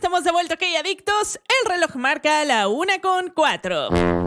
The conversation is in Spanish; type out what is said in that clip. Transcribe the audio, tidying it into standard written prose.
estamos de vuelta, ok, adictos. El reloj marca la 1:04.